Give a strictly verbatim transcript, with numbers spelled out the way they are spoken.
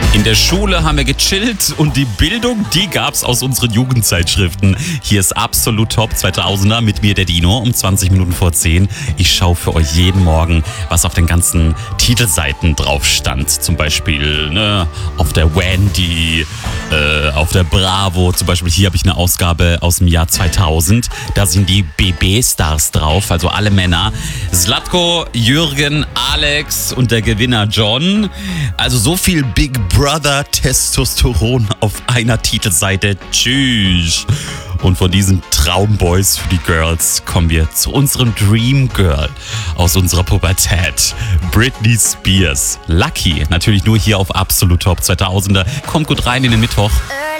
In der Schule haben wir gechillt und die Bildung, die gab's aus unseren Jugendzeitschriften. Hier ist Absolut Top zweitausender mit mir, der Dino, um zwanzig Minuten vor zehn. Ich schaue für euch jeden Morgen, was auf den ganzen Titelseiten drauf stand. Zum Beispiel ne, auf der Wendy, äh, auf der Bravo. Zum Beispiel hier habe ich eine Ausgabe aus dem Jahr zweitausend. Da sind die B B-Stars drauf, also alle Männer. Zlatko, Jürgen, Alex und der Gewinner John. Also so viel Big Brother Testosteron auf einer Titelseite. Tschüss. Und von diesen Traumboys für die Girls kommen wir zu unserem Dream Girl aus unserer Pubertät. Britney Spears. Lucky. Natürlich nur hier auf Absolut Top zweitausender. Kommt gut rein in den Mittwoch.